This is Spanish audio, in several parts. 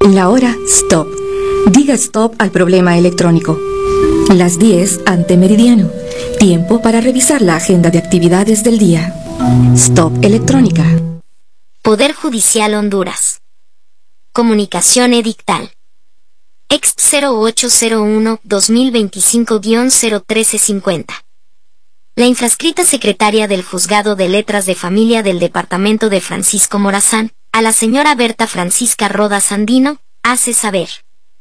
La hora stop. Diga stop al problema electrónico. Las 10 ante meridiano. Tiempo para revisar la agenda de actividades del día. Stop electrónica. Poder Judicial Honduras. Comunicación edictal. Exp 0801-2025-01350. La infrascrita secretaria del Juzgado de Letras de Familia del Departamento de Francisco Morazán, a la señora Berta Francisca Rodas Andino, hace saber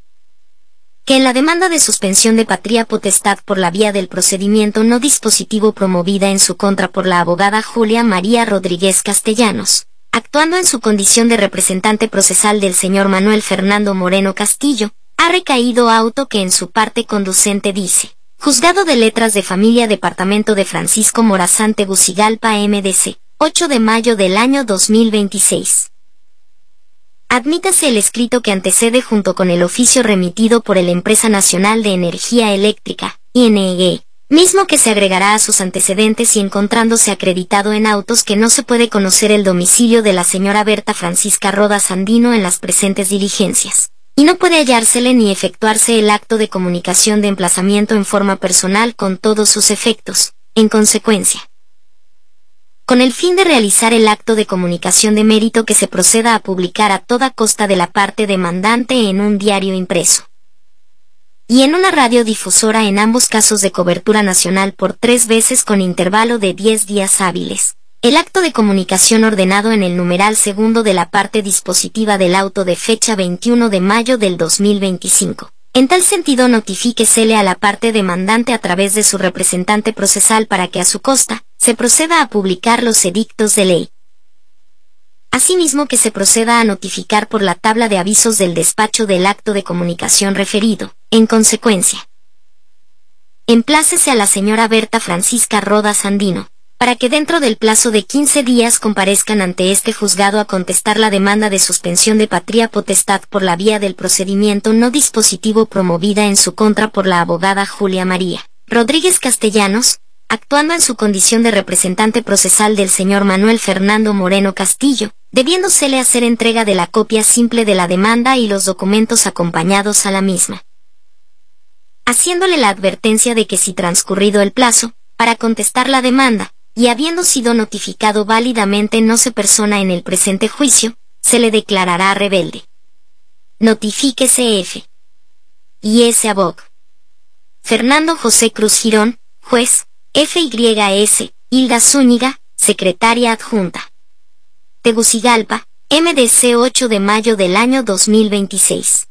que en la demanda de suspensión de patria potestad por la vía del procedimiento no dispositivo promovida en su contra por la abogada Julia María Rodríguez Castellanos, actuando en su condición de representante procesal del señor Manuel Fernando Moreno Castillo, ha recaído auto que en su parte conducente dice: Juzgado de Letras de Familia Departamento de Francisco Morazán Tegucigalpa MDC, 8 de mayo del año 2026. Admítase el escrito que antecede junto con el oficio remitido por la Empresa Nacional de Energía Eléctrica, INEE, mismo que se agregará a sus antecedentes y encontrándose acreditado en autos que no se puede conocer el domicilio de la señora Berta Francisca Rodas Andino en las presentes diligencias, y no puede hallársele ni efectuarse el acto de comunicación de emplazamiento en forma personal con todos sus efectos, en consecuencia, con el fin de realizar el acto de comunicación de mérito que se proceda a publicar a toda costa de la parte demandante en un diario impreso y en una radiodifusora en ambos casos de cobertura nacional por 3 veces con intervalo de 10 días hábiles. El acto de comunicación ordenado en el numeral segundo de la parte dispositiva del auto de fecha 21 de mayo del 2025. En tal sentido notifíquesele a la parte demandante a través de su representante procesal para que a su costa se proceda a publicar los edictos de ley. Asimismo que se proceda a notificar por la tabla de avisos del despacho del acto de comunicación referido. En consecuencia, emplácese a la señora Berta Francisca Rodas Andino, para que dentro del plazo de 15 días comparezcan ante este juzgado a contestar la demanda de suspensión de patria potestad por la vía del procedimiento no dispositivo promovida en su contra por la abogada Julia María Rodríguez Castellanos, actuando en su condición de representante procesal del señor Manuel Fernando Moreno Castillo, debiéndosele hacer entrega de la copia simple de la demanda y los documentos acompañados a la misma, haciéndole la advertencia de que si transcurrido el plazo para contestar la demanda, y habiendo sido notificado válidamente no se persona en el presente juicio, se le declarará rebelde. Notifíquese F. y S. Abog. Fernando José Cruz Girón, juez, FYS, Hilda Zúñiga, secretaria adjunta. Tegucigalpa, MDC 8 de mayo del año 2026.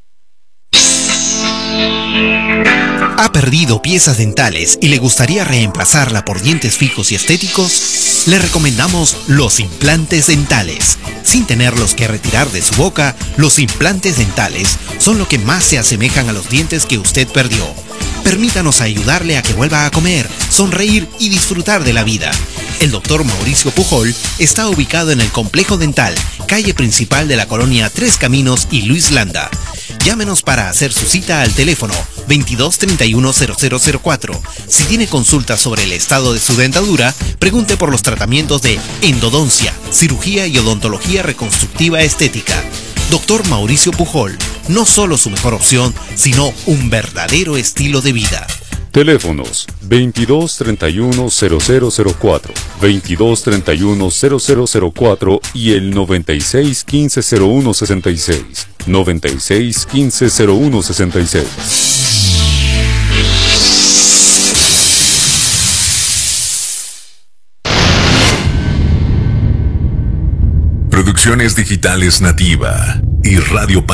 ¿Ha perdido piezas dentales y le gustaría reemplazarla por dientes fijos y estéticos? Le recomendamos los implantes dentales. Sin tenerlos que retirar de su boca, los implantes dentales son lo que más se asemejan a los dientes que usted perdió. Permítanos ayudarle a que vuelva a comer, sonreír y disfrutar de la vida. El Dr. Mauricio Pujol está ubicado en el Complejo Dental, calle principal de la colonia Tres Caminos y Luis Landa. Llámenos para hacer su cita al teléfono 2231-0004. Si tiene consultas sobre el estado de su dentadura, pregunte por los tratamientos de endodoncia, cirugía y odontología reconstructiva estética. Dr. Mauricio Pujol, no solo su mejor opción, sino un verdadero estilo de vida. Teléfonos 2231-0004, 2231-0004 y el 9615-0166, 9615-0166. Producciones Digitales Nativa y Radio